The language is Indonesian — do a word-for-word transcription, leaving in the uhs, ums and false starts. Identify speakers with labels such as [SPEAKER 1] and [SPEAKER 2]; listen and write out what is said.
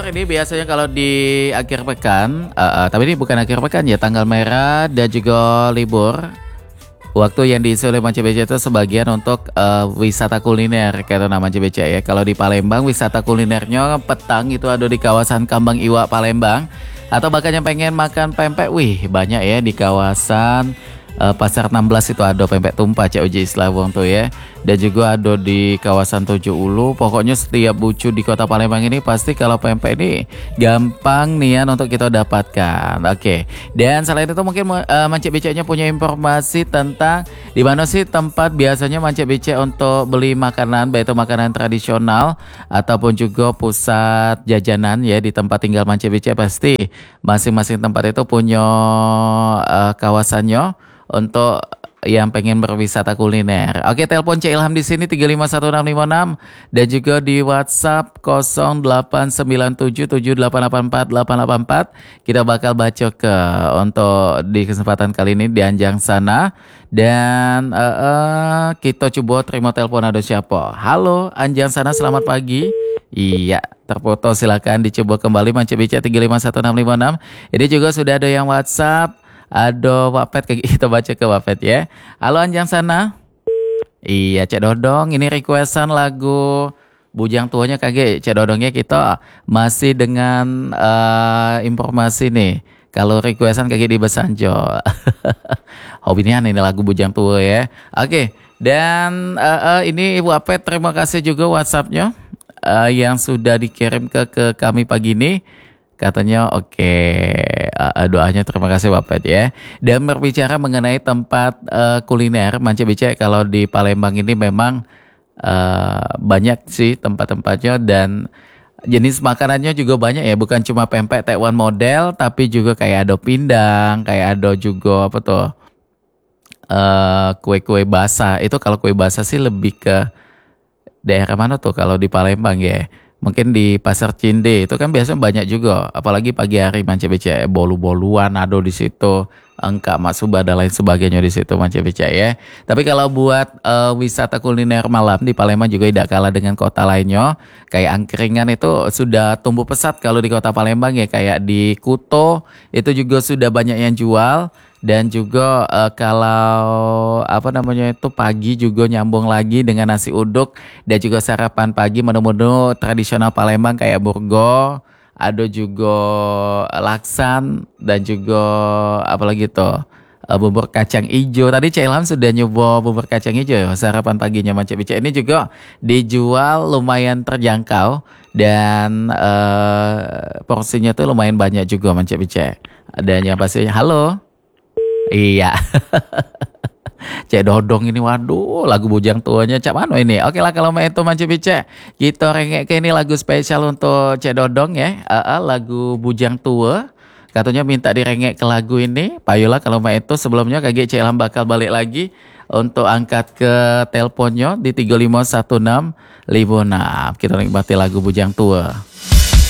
[SPEAKER 1] Ini biasanya kalau di akhir pekan, eh, eh, tapi ini bukan akhir pekan ya, tanggal merah dan juga libur. Waktu yang diisi oleh Manca B C itu sebagian untuk eh, wisata kuliner, kayak nama Manca B C ya. Kalau di Palembang, wisata kulinernya petang itu ada di kawasan Kambang Iwak Palembang. Atau bahkan yang pengen makan pempek, wih banyak ya di kawasan eh, Pasar enam belas itu ada pempek tumpah Cak Uji Islawong tuh ya. Dan juga ada di kawasan Tujuh Ulu. Pokoknya setiap bucu di kota Palembang ini pasti kalau pempek ini gampang nian untuk kita dapatkan. Oke. Dan selain itu mungkin uh, Manca B C-nya punya informasi tentang di mana sih tempat biasanya Manca B C untuk beli makanan, baik itu makanan tradisional ataupun juga pusat jajanan ya di tempat tinggal Manca B C. Pasti masing-masing tempat itu punya uh, kawasannya untuk yang pengen berwisata kuliner. Oke, telepon Cik Ilham di sini tiga lima satu enam lima enam dan juga di WhatsApp nol delapan sembilan tujuh tujuh delapan delapan empat delapan delapan empat. Kita bakal baca ke untuk di kesempatan kali ini di Anjang sana dan uh, uh, kita coba terima telepon ada siapa. Halo Anjang sana, selamat pagi. Iya, terfoto, silakan dicoba kembali Manca B C tiga lima satu enam lima enam. Ini juga sudah ada yang WhatsApp. Aduh, Wapet, kita baca ke Wapet ya. Halo Anjang sana. Iya, Cek Dodong, ini requestan lagu Bujang Tuanya kage. Cek Dodongnya kita masih dengan uh, informasi nih. Kalau requestan kage di Besanjo. Hobinya ini lagu Bujang Tua ya. Oke, dan uh, uh, ini Wapet, terima kasih juga WhatsAppnya uh, yang sudah dikirim ke, ke kami pagi ini. Katanya oke, okay. uh, doanya terima kasih Bapak ya. Dan berbicara mengenai tempat uh, kuliner Manca B C kalau di Palembang ini memang uh, banyak sih tempat-tempatnya dan jenis makanannya juga banyak ya. Bukan cuma pempek Taiwan model, tapi juga kayak ada pindang, kayak ada juga apa tuh uh, kue-kue basah. Itu kalau kue basah sih lebih ke daerah mana tuh kalau di Palembang ya. Mungkin di Pasar Cinde itu kan biasanya banyak juga, apalagi pagi hari Manca B C, bolu-boluan ada di situ, engkak maksuba dan lain sebagainya di situ Manca B C ya. Tapi kalau buat uh, wisata kuliner malam di Palembang juga tidak kalah dengan kota lainnya. Kayak angkringan itu sudah tumbuh pesat kalau di kota Palembang ya, kayak di Kuto itu juga sudah banyak yang jual. Dan juga uh, kalau apa namanya itu pagi juga nyambung lagi dengan nasi uduk dan juga sarapan pagi menu-menu tradisional Palembang kayak burgo, ada juga laksan dan juga apalagi tuh uh, bubur kacang hijau. Tadi Cik Ilham sudah nyoba bubur kacang hijau ya, sarapan paginya Manca B C. Ini juga dijual lumayan terjangkau dan uh, porsinya tuh lumayan banyak juga Manca B C. Dan yang pasti halo. Iya. Cek Dodong ini, waduh lagu Bujang Tuanya Cak Mano ini. Oke lah kalau main itu Manca B C, kita rengek ke ini lagu spesial untuk Cek Dodong ya. uh, uh, Lagu Bujang Tua. Katanya minta direngek ke lagu ini. Payolah kalau main itu sebelumnya kage Cek Ilham bakal balik lagi untuk angkat ke teleponnya di tiga lima satu enam lima enam. Kita nikmati lagu Bujang Tua.